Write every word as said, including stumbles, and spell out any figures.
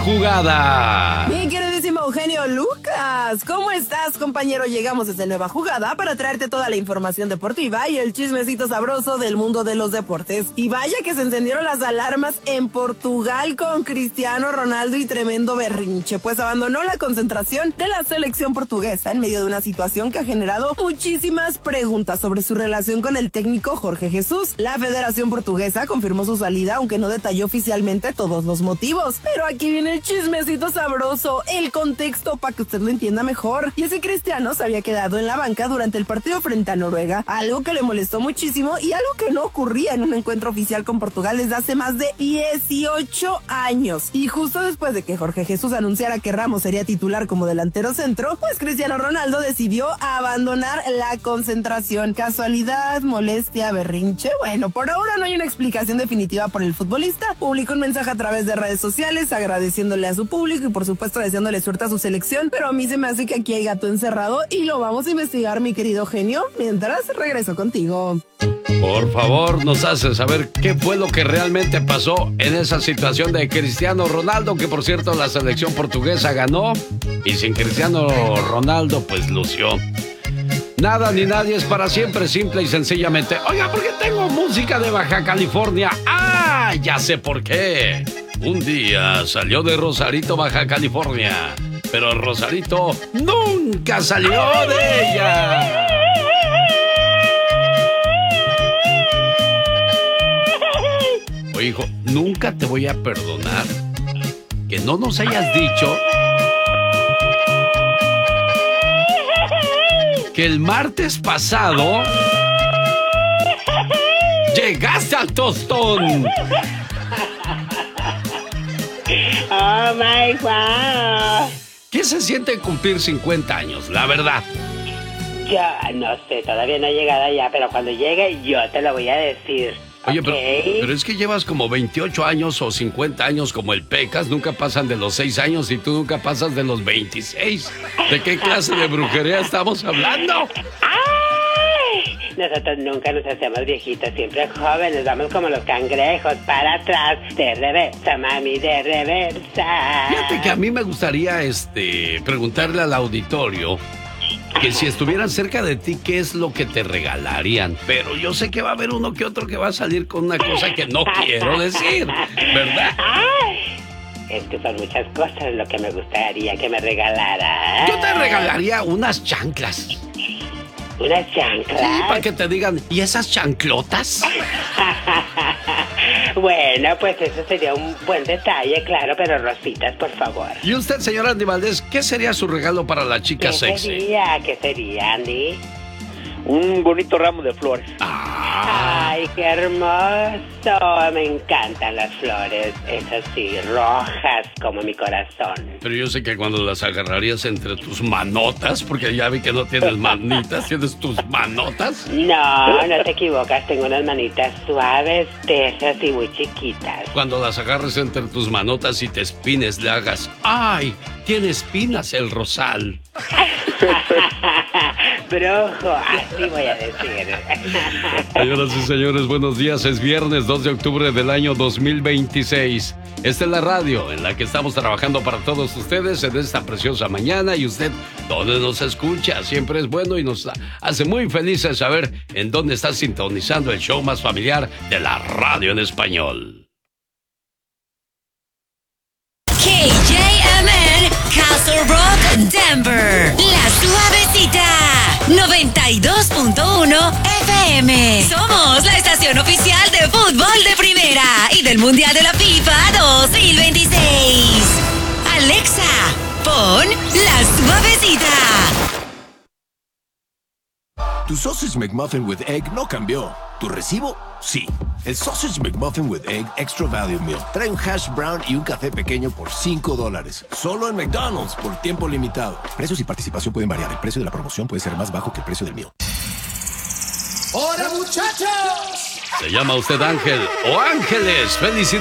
Jugada. Mi queridísimo Eugenio Lucas, ¿cómo estás, compañero? Llegamos desde Nueva Jugada para traerte toda la información deportiva y el chismecito sabroso del mundo de los deportes. Y vaya que se encendieron las alarmas en Portugal con Cristiano Ronaldo y tremendo berrinche, pues abandonó la concentración de la selección portuguesa en medio de una situación que ha generado muchísimas preguntas sobre su relación con el técnico Jorge Jesús. La Federación Portuguesa confirmó su salida, aunque no detalló oficialmente todos los motivos. Pero aquí viene el chismecito sabroso, el contexto para que usted lo entienda mejor. Y ese Cristiano se había quedado en la banca durante el partido frente a Noruega, algo que le molestó muchísimo y algo que no ocurría en un encuentro oficial con Portugal desde hace más de dieciocho años. Y justo después de que Jorge Jesús anunciara que Ramos sería titular como delantero centro, pues Cristiano Ronaldo decidió abandonar la concentración. ¿Casualidad, molestia, berrinche? Bueno, por ahora no hay una explicación definitiva por el futbolista. Publicó un mensaje a través de redes sociales agradeciéndole a su público y por supuesto deseándole suerte a su selección, pero a mí se me hace que aquí hay gato encerrado y lo vamos a investigar, mi querido genio, mientras regreso contigo. Por favor, nos hace saber qué fue lo que realmente pasó en esa situación de Cristiano Ronaldo, que por cierto la selección portuguesa ganó y sin Cristiano Ronaldo pues lució. Nada ni nadie es para siempre, simple y sencillamente. Oiga, ¿por qué tengo música de Baja California? ¡Ah! Ya sé por qué. Un día salió de Rosarito, Baja California, pero Rosarito nunca salió de ella. Oye, hijo, nunca te voy a perdonar que no nos hayas dicho que el martes pasado llegaste al tostón. Oh my God. ¿Qué se siente cumplir cincuenta años, la verdad? Yo no sé, todavía no he llegado allá, pero cuando llegue yo te lo voy a decir. Oye, ¿Okay? pero, pero es que llevas como veintiocho años o cincuenta años como el Pecas, nunca pasan de los seis años y tú nunca pasas de los veintiséis. ¿De qué clase de brujería estamos hablando? ¡Ay! Nosotros nunca nos hacemos viejitos, siempre jóvenes, vamos como los cangrejos, para atrás, de reversa, mami, de reversa. Fíjate que a mí me gustaría este preguntarle al auditorio que si estuvieran cerca de ti, ¿qué es lo que te regalarían? Pero yo sé que va a haber uno que otro que va a salir con una cosa que no quiero decir, ¿verdad? ¡Ay! Es que son muchas cosas lo que me gustaría que me regalara. Yo te regalaría unas chanclas. ¿Unas chanclas? Sí, para que te digan, ¿y esas chanclotas? Bueno, pues eso sería un buen detalle, claro, pero rositas, por favor. ¿Y usted, señor Andy Valdés, qué sería su regalo para la chica ¿Qué sexy? sería? ¿Qué sería, Andy? Un bonito ramo de flores. Ah. Ay, qué hermoso. Me encantan las flores. Esas sí, rojas como mi corazón. Pero yo sé que cuando las agarrarías entre tus manotas, porque ya vi que no tienes manitas, tienes tus manotas. No, no te equivocas. Tengo unas manitas suaves, tesas y muy chiquitas. Cuando las agarres entre tus manotas y te espines, le hagas, ¡ay! Tiene espinas el rosal. Brujo, así voy a decir. Señoras y señores, buenos días. Es viernes dos de octubre del año dos mil veintiséis. Esta es la radio en la que estamos trabajando para todos ustedes en esta preciosa mañana. Y usted, donde nos escucha, siempre es bueno y nos hace muy felices saber en dónde está sintonizando el show más familiar de la radio en español. K J M N, Castle Rock, Denver. La Suavecita, noventa y dos punto uno F M. Somos la estación oficial de fútbol de primera y del Mundial de la FIFA dos mil veintiséis. Alexa, pon La Suavecita. Tu Sausage McMuffin with Egg no cambió. ¿Tu recibo? Sí. El Sausage McMuffin with Egg Extra Value Meal trae un hash brown y un café pequeño por cinco dólares. Solo en McDonald's por tiempo limitado. Precios y participación pueden variar. El precio de la promoción puede ser más bajo que el precio del meal. ¡Hola, muchachos! ¿Se llama usted Ángel o Ángeles? ¡Felicidades!